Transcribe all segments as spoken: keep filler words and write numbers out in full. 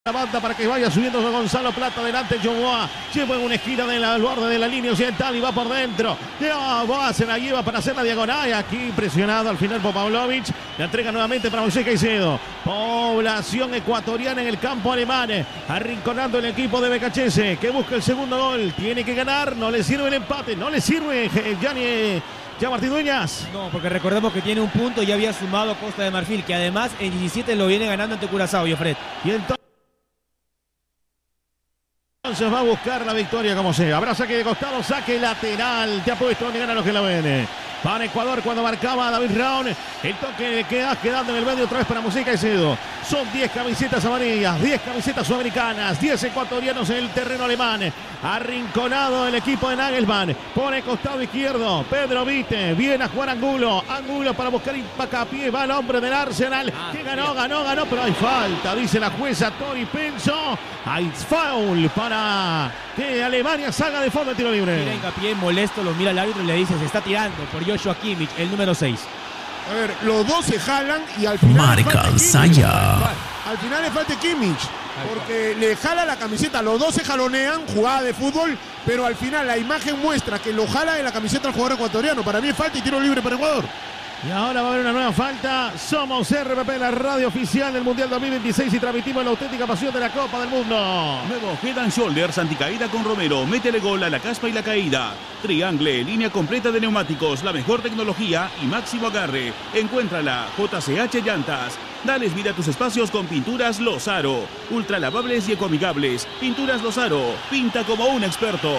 La banda para que vaya subiendo Gonzalo Plata, delante Joboa, lleva en una esquina del borde de la línea occidental y va por dentro. Joboa se la lleva para hacer la diagonal y aquí presionado al final por Pavlovic. La entrega nuevamente para Moisés Caicedo. Población ecuatoriana en el campo alemán, arrinconando el equipo de Becachese, que busca el segundo gol. Tiene que ganar, no le sirve el empate, no le sirve Gianni. ¿Ya Martín Dueñas? No, porque recordemos que tiene un punto y ya había sumado Costa de Marfil, que además en diecisiete lo viene ganando ante Curazao, Fred. Y entonces Entonces va a buscar la victoria como sea. Habrá saque de costado, saque lateral. Te ha puesto donde gana los que la ven. Para Ecuador cuando marcaba a David Raúl. El toque queda quedando en el medio otra vez para Moisés Caicedo. Son diez camisetas amarillas, diez camisetas sudamericanas, diez ecuatorianos en el terreno alemán. Arrinconado el equipo de Nagelsmann. Pone costado izquierdo. Pedro Vite. Viene a jugar Angulo. Angulo para buscar Impacapié. Va el hombre del Arsenal. Ah, que ganó, ganó, ganó. Pero hay falta. Dice la jueza Tori Penso. Hay foul para que Alemania salga de fondo de tiro libre. Mira Hincapié molesto, lo mira el árbitro y le dice: se está tirando por Joshua Kimmich, el número seis. A ver, los dos se jalan y al final Marca Saya. Al final le falta Kimmich, porque le jala la camiseta. Los dos se jalonean, jugada de fútbol, pero al final la imagen muestra que lo jala de la camiseta al jugador ecuatoriano. Para mí es falta y tiro libre para Ecuador. Y ahora va a haber una nueva falta. Somos R P P, la radio oficial del Mundial dos mil veintiséis, y transmitimos la auténtica pasión de la Copa del Mundo. Nuevo Head and Shoulders anticaída con Romero. Métele gol a la caspa y la caída. Triangle, línea completa de neumáticos, la mejor tecnología y máximo agarre. Encuéntrala, J C H Llantas. Dales vida a tus espacios con Pinturas Lozaro. Ultra lavables y ecoamigables. Pinturas Lozaro. Pinta como un experto.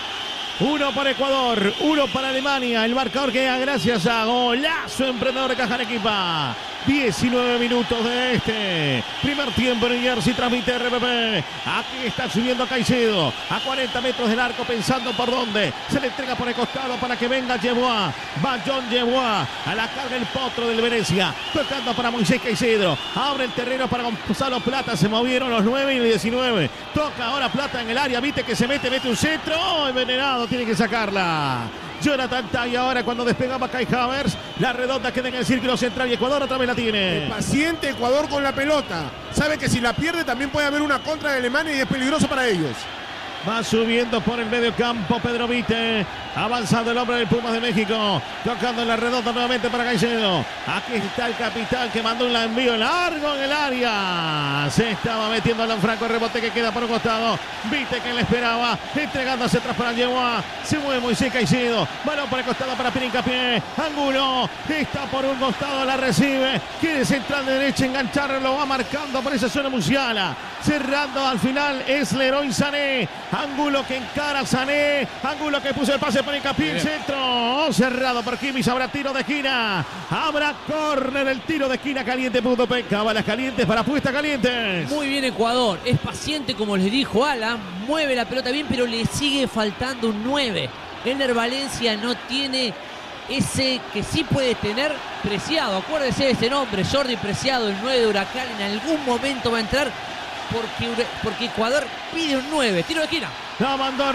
Uno para Ecuador, uno para Alemania. El marcador queda gracias a Golazo Emprendedor de Caja Arequipa. diecinueve minutos de este primer tiempo en el Jersey, transmite R P P. Aquí está subiendo Caicedo a cuarenta metros del arco, pensando por dónde. Se le entrega por el costado para que venga Yeboah. Va John Yeboah a la carga el potro del Venecia, tocando para Moisés Caicedo. Abre el terreno para Gonzalo Plata. Se movieron los nueve y el diecinueve. Toca ahora Plata en el área. Viste que se mete, mete un centro. ¡Oh, envenenado! Tiene que sacarla Jonathan Tay. Ahora cuando despegaba Kai Havertz, la redonda queda en el círculo central y Ecuador otra vez la tiene. El paciente Ecuador con la pelota. Sabe que si la pierde también puede haber una contra de Alemania y es peligroso para ellos. Va subiendo por el medio campo Pedro Vite. Avanzando el hombre del Pumas de México. Tocando en la redonda nuevamente para Caicedo. Aquí está el capitán que mandó un envío largo en el área. Se estaba metiendo Alan Franco. El rebote que queda por un costado. Vite que le esperaba. Entregándose atrás para Yeboah. Se mueve Moisés Caicedo. Balón por el costado para Pierre Hincapié. Angulo. Está por un costado. La recibe. Quiere central de derecha. Engancharlo. Lo va marcando por esa zona Musiala. Cerrando al final es Leroy Sané. Angulo que encara a Sané. Angulo que puso el pase para Hincapié. El centro. Oh, cerrado por Kimmich. Habrá tiro de esquina. Habrá córner. El tiro de esquina caliente punto pe. Cabalas calientes para apuestas calientes. Muy bien Ecuador. Es paciente como les dijo Alan. Mueve la pelota bien, pero le sigue faltando un nueve. Ener Valencia no tiene ese que sí puede tener Preciado. Acuérdese de ese nombre. Jordi Preciado, el nueve de Huracán. En algún momento va a entrar. Porque, porque Ecuador pide un nueve. Tiro de esquina. La mandó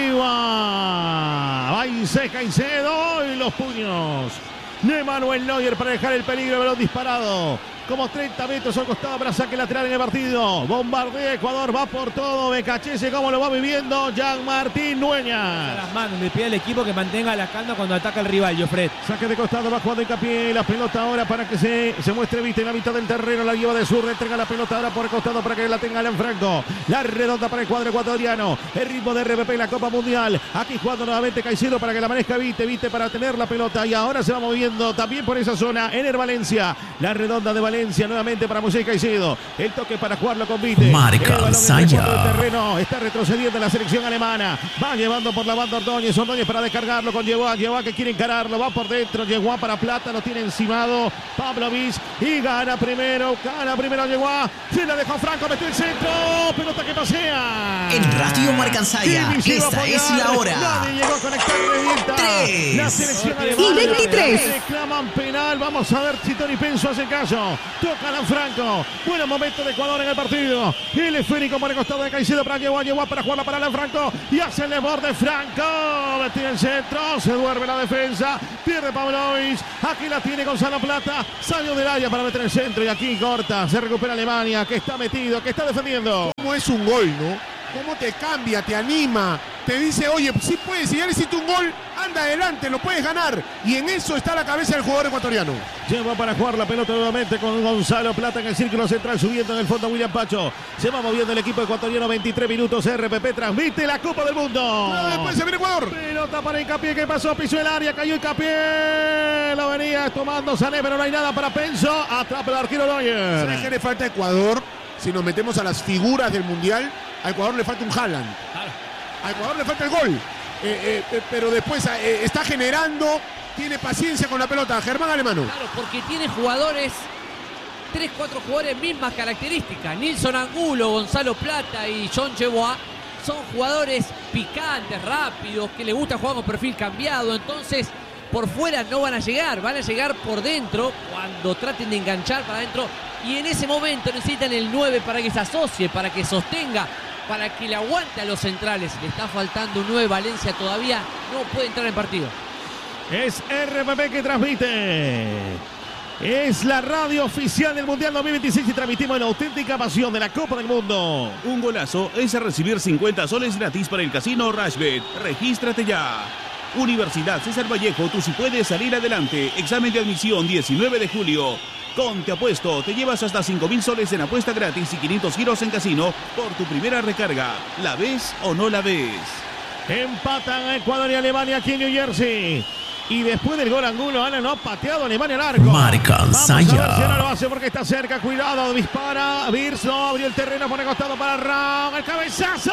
arriba. Ahí se Caicedo y los puños de Manuel Neuer para dejar el peligro. Balón disparado. Como treinta metros al costado para saque lateral en el partido. Bombardea Ecuador, va por todo. Becachese, ¿cómo lo va viviendo? Jean Martín Dueñas. Las manos, le pide al equipo que mantenga la calma cuando ataca el rival, Jofred. Saque de costado, va jugando Hincapié. La pelota ahora para que se, se muestre Viste en la mitad del terreno. La lleva de sur, le entrega la pelota ahora por el costado para que la tenga Alan Franco. La redonda para el cuadro ecuatoriano. El ritmo de R P P en la Copa Mundial. Aquí jugando nuevamente Caicedo para que la maneja Vite. Vite para tener la pelota. Y ahora se va moviendo también por esa zona Ener Valencia. La redonda de Valencia. Valencia nuevamente para Moisés Caicedo. El toque para jugarlo con Vite. Marca Saya. Está retrocediendo la selección alemana. Va llevando por la banda Ordóñez. Ordóñez para descargarlo con Yeboah. Yeboah que quiere encararlo. Va por dentro. Yeboah para Plata. Lo tiene encimado Pavlovic. Y gana primero. Gana primero Yeboah. Se la dejó Franco. Metió el centro. Pelota que pasea. En Radio Marca Saya. Esta es la hora. Nadie llegó a conectar de tres. La selección alemana. Y veintitrés. Reclaman penal. Vamos a ver si Tony Penso hace caso. Toca a Franco. Buen momento de Ecuador en el partido. El esférico por el costado de Caicedo para Yeguá. Yeguá para jugarla para Alan Franco. Y hace el desborde Franco. Metía el centro. Se duerme la defensa. Pierde Pavlovich. Aquí la tiene Gonzalo Plata. Salió del área para meter el centro. Y aquí corta. Se recupera Alemania. Que está metido. Que está defendiendo. ¿Cómo es un gol, no? ¿Cómo te cambia, te anima? Te dice, oye, sí puedes, si ya le hiciste un gol, anda adelante, lo puedes ganar. Y en eso está la cabeza del jugador ecuatoriano. Lleva para jugar la pelota nuevamente con Gonzalo Plata en el círculo central, subiendo en el fondo William Pacho. Se va moviendo el equipo ecuatoriano, veintitrés minutos. R P P transmite la Copa del Mundo. Pero después se viene Ecuador. Pelota para Hincapié, que pasó, pisó el área, cayó Hincapié. Lo venía tomando Sané, pero no hay nada para Penso. Atrapa el arquero Neuer. ¿Sabes qué le falta a Ecuador? Si nos metemos a las figuras del Mundial, a Ecuador le falta un Haaland. Claro. A Ecuador le falta el gol. Eh, eh, pero después eh, está generando, tiene paciencia con la pelota. Germán Alemano. Claro, porque tiene jugadores, tres, cuatro jugadores, mismas características. Nilson Angulo, Gonzalo Plata y John Cheboa son jugadores picantes, rápidos, que les gusta jugar con perfil cambiado. Entonces, por fuera no van a llegar, van a llegar por dentro cuando traten de enganchar para adentro. Y en ese momento necesitan el nueve para que se asocie, para que sostenga, para que le aguante a los centrales. Le está faltando un nueve. Valencia todavía no puede entrar en partido. Es R P P que transmite. Es la radio oficial del Mundial dos mil veintiséis y transmitimos la auténtica pasión de la Copa del Mundo. Un golazo es a recibir cincuenta soles gratis para el casino Rashbet. Regístrate ya. Universidad César Vallejo, tú sí puedes salir adelante. Examen de admisión diecinueve de julio. Con Te Apuesto, te llevas hasta cinco mil soles en apuesta gratis y quinientos giros en casino por tu primera recarga. ¿La ves o no la ves? Empatan Ecuador y Alemania aquí en New Jersey. Y después del gol Angulo, Ana no ha pateado Alemania al arco. Marcansaya. Vamos a ver si ahora lo hace porque está cerca. Cuidado, dispara. Virz no abrió el terreno por el costado para Raúl. ¡El cabezazo!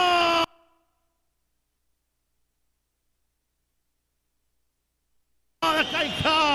Kai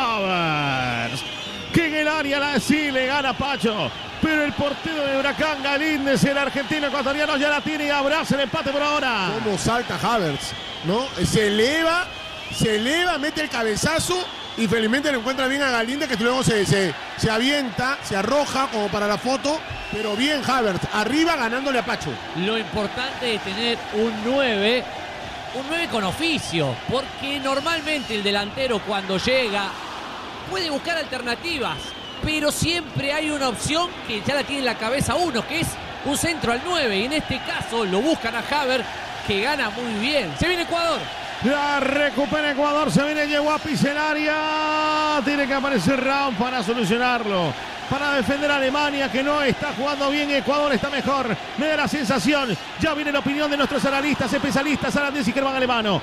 Havertz, que en el área la sí le gana Pacho, pero el portero de Huracán Galíndez, el argentino ecuatoriano, ya la tiene y abraza el empate por ahora. Cómo salta Havertz, ¿no? Se eleva, se eleva, mete el cabezazo y felizmente le encuentra bien a Galíndez, que luego se, se, se avienta, se arroja como para la foto, pero bien Havertz, arriba ganándole a Pacho. Lo importante es tener un nueve. Un nueve con oficio, porque normalmente el delantero cuando llega puede buscar alternativas, pero siempre hay una opción que ya la tiene en la cabeza uno, que es un centro al nueve, y en este caso lo buscan a Havertz, que gana muy bien. Se viene Ecuador. La recupera Ecuador, se viene Yeguá, pisa el área. Tiene que aparecer Raúl para solucionarlo. Para defender a Alemania, que no está jugando bien. Ecuador está mejor. Me da la sensación. Ya viene la opinión de nuestros analistas, especialistas, Arandes y Germán Alemano.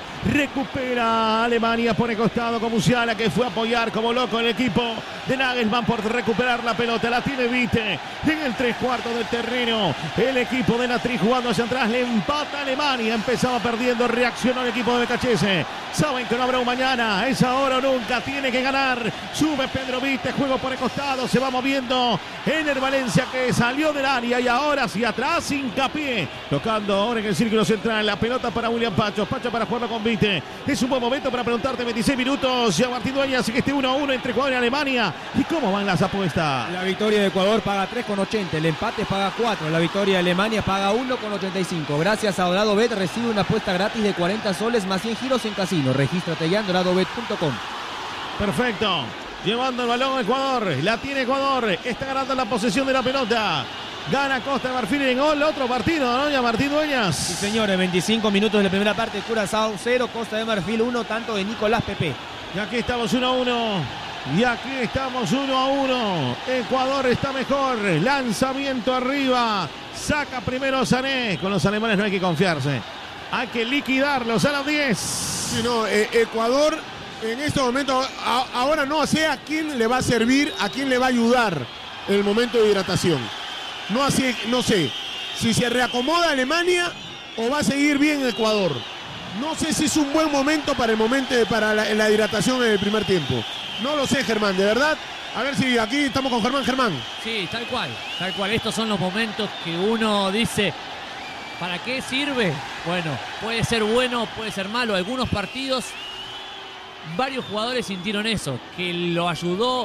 Recupera Alemania por el costado con Musiala, que fue a apoyar como loco el equipo de Nagelsmann por recuperar la pelota. La tiene Vite en el tres cuartos del terreno. El equipo de la Tri jugando hacia atrás. Le empata a Alemania. Empezaba perdiendo. Reaccionó el equipo de Becachese. Saben que no habrá un mañana. Es ahora o nunca. Tiene que ganar. Sube Pedro Vite. Juego por el costado. Se va moviendo Ener Valencia, que salió del área y ahora hacia atrás, Hincapié tocando ahora en el círculo central. La pelota para William Pacho. Pacho para jugarlo con Vite. Es un buen momento para preguntarte, veintiséis minutos. Ya Martín Dueñas, que esté uno a uno entre Ecuador y Alemania. ¿Y cómo van las apuestas? La victoria de Ecuador paga tres con ochenta. El empate paga cuatro. La victoria de Alemania paga uno con ochenta y cinco. Gracias a DoradoBet recibe una apuesta gratis de cuarenta soles más cien giros en casino. Regístrate ya en doradobet punto com. Perfecto. Llevando el balón a Ecuador. La tiene Ecuador. Está ganando la posesión de la pelota. Gana Costa de Marfil en el otro partido, ¿no? Ya Martín Dueñas. Sí, señores. veinticinco minutos de la primera parte. Curazao cero, Costa de Marfil uno, tanto de Nicolás Pepe. Y aquí estamos uno a uno. Y aquí estamos uno a uno. Ecuador está mejor. Lanzamiento arriba. Saca primero Sané. Con los alemanes no hay que confiarse. Hay que liquidarlos a las diez. Sí, no, eh, Ecuador en este momento, a, ahora no sé a quién le va a servir, a quién le va a ayudar el momento de hidratación. No, así, no sé si se reacomoda Alemania o va a seguir bien Ecuador. No sé si es un buen momento para el momento de, para la, la hidratación en el primer tiempo. No lo sé, Germán, de verdad. A ver si aquí estamos con Germán. Germán. Sí, tal cual, tal cual. Estos son los momentos que uno dice, ¿para qué sirve? Bueno, puede ser bueno, puede ser malo. Algunos partidos, varios jugadores sintieron eso, que lo ayudó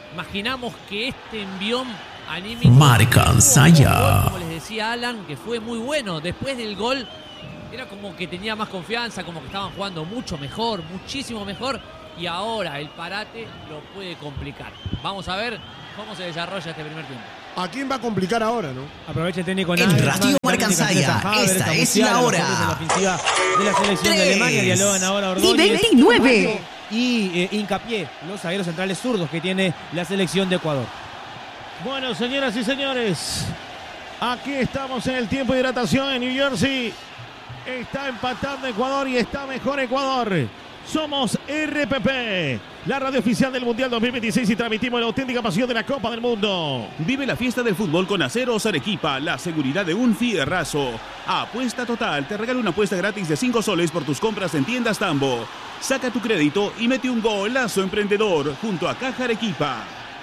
imaginamos que este envión anímico Marca Saya. como les decía Alan, que fue muy bueno. Después del gol era como que tenía más confianza, como que estaban jugando mucho mejor, muchísimo mejor, y ahora el parate lo puede complicar. Vamos a ver cómo se desarrolla este primer tiempo. ¿A quién va a complicar ahora, no? Aprovecha el técnico En Radio Marcansaya, esta es la hora. La ofensiva de la selección de Alemania. Dialogan ahora Ordóñez Y veintinueve. Y eh, hincapié los zagueros centrales zurdos que tiene la selección de Ecuador. Bueno, señoras y señores, aquí estamos en el tiempo de hidratación en New Jersey. Está empatando Ecuador y está mejor Ecuador. Somos R P P, la radio oficial del Mundial dos mil veintiséis, y transmitimos la auténtica pasión de la Copa del Mundo. Vive la fiesta del fútbol con Aceros Arequipa, la seguridad de un fierrazo. Apuesta Total te regala una apuesta gratis de cinco soles por tus compras en tiendas Tambo. Saca tu crédito y mete un golazo emprendedor junto a Caja Arequipa.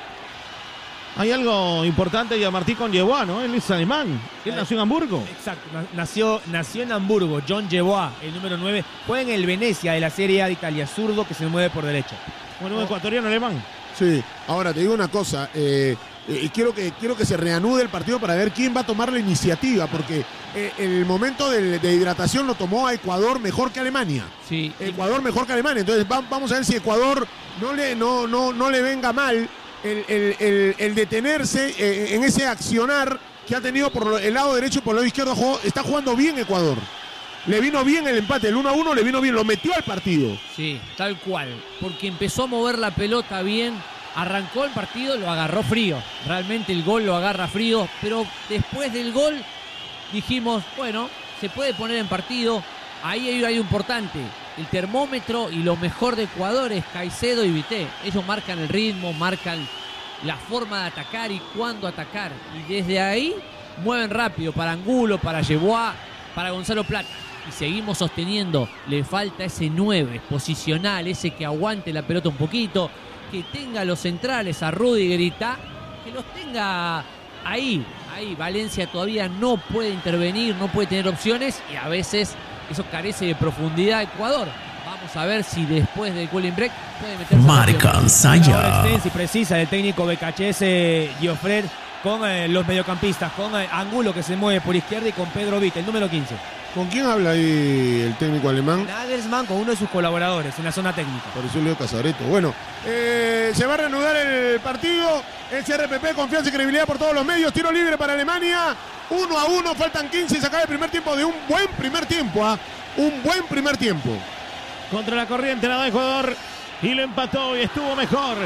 Hay algo importante, ya Martí conllevó, ¿no? Él es alemán, él nació en Hamburgo. Exacto, nació, nació en Hamburgo. John Yeboah, el número nueve, juega en el Venecia de la Serie A de Italia, zurdo que se mueve por derecha. Bueno, un ecuatoriano alemán. Sí, ahora te digo una cosa, eh, eh, quiero, que, quiero que se reanude el partido para ver quién va a tomar la iniciativa, porque eh, el momento de, de hidratación lo tomó a Ecuador mejor que Alemania. Sí. Ecuador mejor que Alemania, entonces va, vamos a ver si Ecuador no le, no, no, no le venga mal el, el, el, el detenerse eh, en ese accionar que ha tenido por el lado derecho y por el lado izquierdo. Jugó, está jugando bien Ecuador. Le vino bien el empate, el uno a uno le vino bien, lo metió al partido. Sí, tal cual, porque empezó a mover la pelota bien, arrancó el partido, lo agarró frío, realmente el gol lo agarra frío, pero después del gol dijimos, bueno, se puede poner en partido, ahí hay algo importante, el termómetro y lo mejor de Ecuador es Caicedo y Vité, ellos marcan el ritmo, marcan la forma de atacar y cuándo atacar, y desde ahí mueven rápido para Angulo, para Yeboah, para Gonzalo Plata. Y seguimos sosteniendo, le falta ese nueve posicional, ese que aguante la pelota un poquito, que tenga los centrales a Rudiger y Ta, que los tenga ahí, ahí. Valencia todavía no puede intervenir, no puede tener opciones y a veces eso carece de profundidad Ecuador. Vamos a ver si después del cooling break puede meterse. Marca Saya. Extensa y precisa del técnico B K H S Giofred con eh, los mediocampistas, con eh, Angulo que se mueve por izquierda y con Pedro Vite, el número quince. ¿Con quién habla ahí el técnico alemán? Nagelsmann con uno de sus colaboradores en la zona técnica. Por eso Leo Casareto. Bueno, eh, se va a reanudar el partido. S R P P, confianza y credibilidad por todos los medios. Tiro libre para Alemania. Uno a uno, faltan quince y se acaba el primer tiempo de un buen primer tiempo. ¿eh? Un buen primer tiempo. Contra la corriente la da Ecuador y lo empató y estuvo mejor.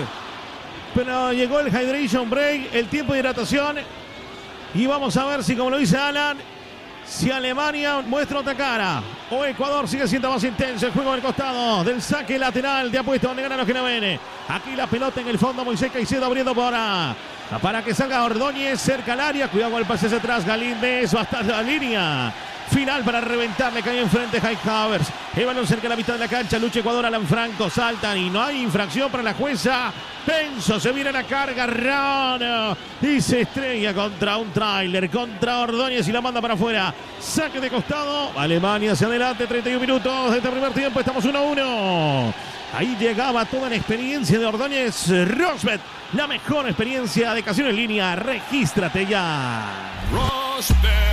Pero llegó el hydration break, el tiempo de hidratación. Y vamos a ver si, como lo dice Alan, si Alemania muestra otra cara o Ecuador sigue siendo más intenso. El juego del costado del saque lateral de apuesta donde ganan los que no ven. Aquí la pelota en el fondo, Moisés Caicedo abriendo para, para que salga Ordóñez cerca al área. Cuidado con el pase hacia atrás, Galíndez va hasta la línea final para reventar, le cae enfrente Kai Havertz. El balón cerca de la mitad de la cancha, lucha Ecuador, Alan Franco, saltan y no hay infracción para la jueza. Penso, se viene la carga, Rana y se estrella contra un tráiler, contra Ordóñez y la manda para afuera. Saque de costado, Alemania hacia adelante, treinta y un minutos de este primer tiempo, estamos uno a uno. Ahí llegaba toda la experiencia de Ordóñez. Rosbet, la mejor experiencia de Casino en línea, regístrate ya. Rosbet.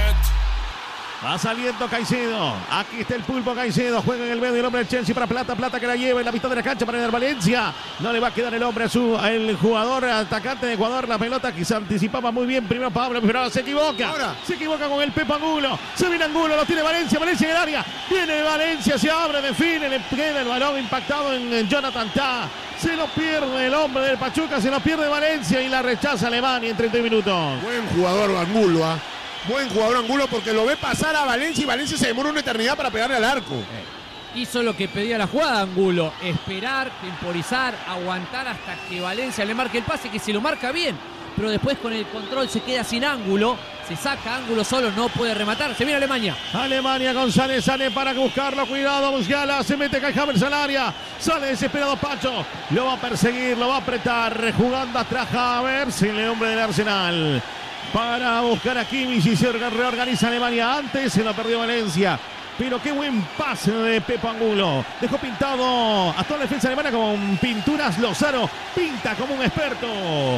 Va saliendo Caicedo. Aquí está el pulpo Caicedo. Juega en el medio el hombre del Chelsea para Plata. Plata que la lleva en la mitad de la cancha para el Valencia. No le va a quedar el hombre a su el jugador atacante de Ecuador. La pelota que se anticipaba muy bien. Primero Pablo, pero se equivoca. Ahora se equivoca con el Pepo Angulo. Se viene Angulo, lo tiene Valencia. Valencia en el área. Viene Valencia, se abre, define. Le queda el balón impactado en Jonathan Tah. Se lo pierde el hombre del Pachuca. Se lo pierde Valencia y la rechaza Alemania en treinta minutos. Buen jugador Angulo, ¿ah? ¿eh? Buen jugador Angulo porque lo ve pasar a Valencia y Valencia se demora una eternidad para pegarle al arco. Eh, hizo lo que pedía la jugada Angulo, esperar, temporizar, aguantar hasta que Valencia le marque el pase, que se lo marca bien, pero después con el control se queda sin ángulo, se saca Ángulo solo, no puede rematar, se viene Alemania. Alemania, González sale para buscarlo, cuidado, Musiala, se mete Kai Havertz al área, sale desesperado Pacho, lo va a perseguir, lo va a apretar, jugando atrás Havertz, el hombre del Arsenal. Para buscar a Kimmich y se reorganiza Alemania. Antes se lo perdió Valencia. Pero qué buen pase de Pepo Angulo. Dejó pintado a toda la defensa alemana con pinturas Lozano. Pinta como un experto.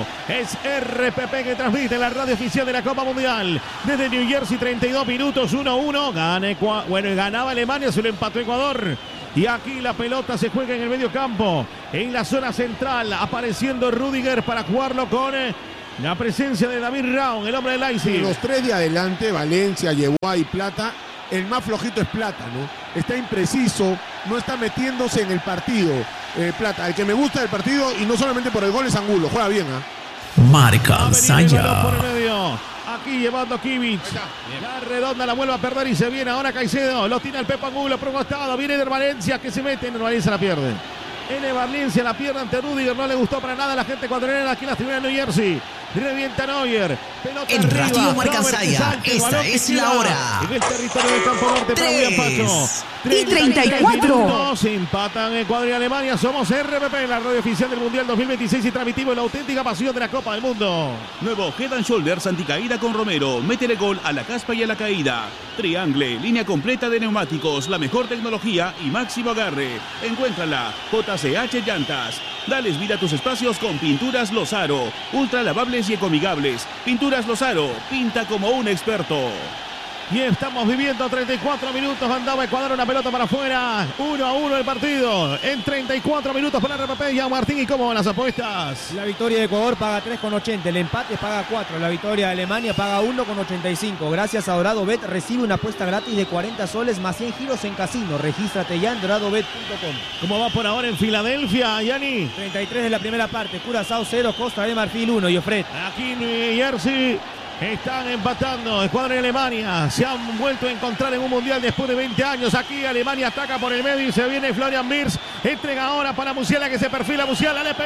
Es R P P que transmite la radio oficial de la Copa Mundial. Desde New Jersey, treinta y dos minutos, uno uno. Gana Ecua- bueno, ganaba Alemania, se lo empató Ecuador. Y aquí la pelota se juega en el medio campo. En la zona central, apareciendo Rüdiger para jugarlo con eh, la presencia de David Raum, el hombre del Leipzig. Los tres de adelante, Valencia, Yeboah y Plata. El más flojito es Plata, ¿no? Está impreciso, no está metiéndose en el partido. Eh, Plata, el que me gusta del partido y no solamente por el gol es Angulo, juega bien, ¿ah? ¿eh? Marca Ansaya. Por el medio. Aquí llevando Kimmich. La redonda la vuelve a perder y se viene ahora Caicedo. Lo tiene el Pepo Angulo por un costado. Viene Ener Valencia que se mete. Ener Valencia la pierde. Ener Valencia la pierde ante Rüdiger. No le gustó para nada a la gente ecuatoriana aquí en la tribuna de New Jersey. Revienta Neuer. Pelota En arriba. Radio Marca Robert Ansaya, Sánchez, esta balón que es queda la hora. en el territorio del campo norte para William Pacho. tres y treinta y cuatro. Minutos, empatan Ecuador y Alemania. Somos R P P, la radio oficial del Mundial dos mil veintiséis y transmitimos la auténtica pasión de la Copa del Mundo. Nuevo Head and Shoulders anticaída con Romero. Métele gol a la caspa y a la caída. Triangle, línea completa de neumáticos, la mejor tecnología y máximo agarre. Encuéntrala, J C H Llantas. Dales vida a tus espacios con Pinturas Lozaro. Ultra lavables y ecoamigables. Pinturas Lozaro, pinta como un experto. Y estamos viviendo treinta y cuatro minutos. Mandaba Ecuador una pelota para afuera. uno a uno el partido. En treinta y cuatro minutos para R P P. Ya Martín, ¿y cómo van las apuestas? La victoria de Ecuador paga tres con ochenta, el empate paga cuatro, la victoria de Alemania paga uno con ochenta y cinco. Gracias a DoradoBet recibe una apuesta gratis de cuarenta soles más cien giros en casino. Regístrate ya en doradobet punto com. ¿Cómo va por ahora en Filadelfia, Yanni? treinta y tres de la primera parte, Curazao cero, Costa de Marfil uno. Y Ofred. Aquí en New Jersey están empatando Ecuador y Alemania. Se han vuelto a encontrar en un mundial después de veinte años. Aquí Alemania ataca por el medio y se viene Florian Wirtz. Entrega ahora para Musiala que se perfila. Musiala le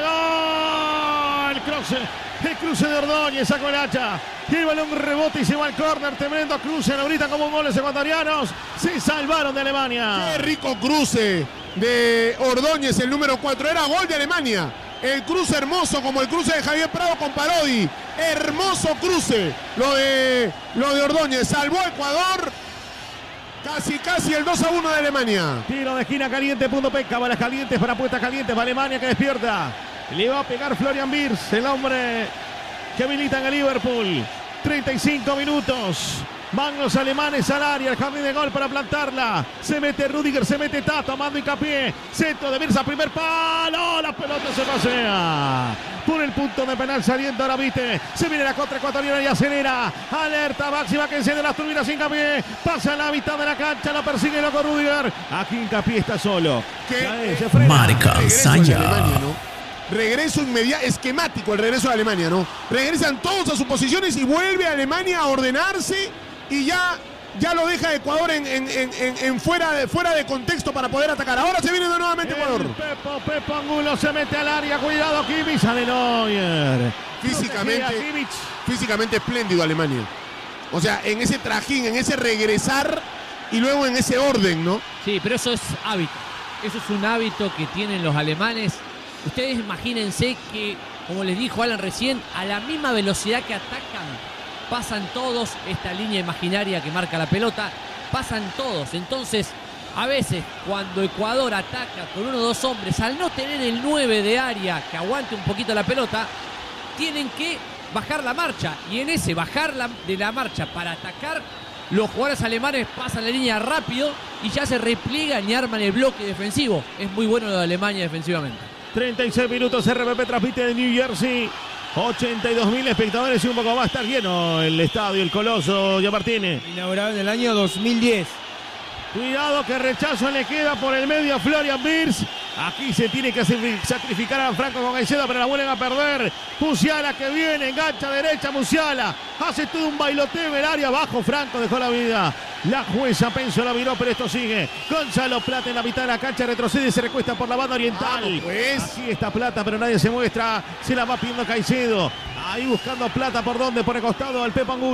pegó el cruce. El cruce de Ordóñez, sacó el hacha. Y el balón rebote y se va al córner. Tremendo cruce. Lo gritan como goles ecuatorianos. Se salvaron de Alemania. Qué rico cruce de Ordóñez, el número cuatro. Era gol de Alemania. El cruce hermoso, como el cruce de Javier Prado con Parodi. Hermoso cruce. Lo de, lo de Ordóñez. Salvó a Ecuador. Casi, casi el dos a uno de Alemania. Tiro de esquina caliente, punto P. Cábalas calientes para apuestas calientes. Para Alemania que despierta. Le va a pegar Florian Wirtz, el hombre que habilita en el Liverpool. treinta y cinco minutos. Van los alemanes al área, el jardín de gol para plantarla. Se mete Rüdiger, se mete Tato, mando hincapié. Centro de Wirtz, primer palo. La pelota se pasea por el punto de penal saliendo ahora, viste. Se viene la contra ecuatoriana y acelera. Alerta máxima que enciende las turbinas, hincapié. Pasa a la mitad de la cancha, lo persigue el loco Rüdiger. Aquí hincapié está solo. ¿Qué? Ahí, se frena. Marca Regreso de Ansaya. Alemania, ¿no? Regreso inmediato, esquemático el regreso de Alemania, ¿no? Regresan todos a sus posiciones y vuelve a Alemania a ordenarse y ya, ya lo deja Ecuador en, en, en, en, en fuera, de, fuera de contexto para poder atacar. Ahora se viene de nuevamente Ecuador. El Pepo, Pepo Angulo se mete al área, cuidado Kimmich, sale Neuer. Físicamente, Protegía a Kimmich. físicamente espléndido Alemania. O sea, en ese trajín, en ese regresar y luego en ese orden, ¿no? Sí, pero eso es hábito. Eso es un hábito que tienen los alemanes. Ustedes imagínense que, como les dijo Alan recién, a la misma velocidad que atacan, pasan todos, esta línea imaginaria que marca la pelota, pasan todos. Entonces, a veces, cuando Ecuador ataca con uno o dos hombres, al no tener el nueve de área que aguante un poquito la pelota, tienen que bajar la marcha. Y en ese bajar la, de la marcha para atacar, los jugadores alemanes pasan la línea rápido y ya se repliegan y arman el bloque defensivo. Es muy bueno lo de Alemania defensivamente. treinta y seis minutos, R P P transmite de New Jersey. ochenta y dos mil espectadores y un poco más. Está lleno el estadio, el Coloso, ya Martínez. Inaugurado en el año dos mil diez. Cuidado que rechazo le queda por el medio a Florian Wirtz. Aquí se tiene que sacrificar a Franco con Caicedo, pero la vuelven a perder. Musiala que viene, engancha derecha Musiala. Hace todo un bailoteo en el área abajo. Franco dejó la vida. La jueza Penso la miró, pero esto sigue. Gonzalo Plata en la mitad de la cancha, retrocede y se recuesta por la banda oriental. Vamos, pues. Así está Plata, pero nadie se muestra. Se la va pidiendo Caicedo. Ahí buscando Plata por donde, por el costado al Pepo Angulo.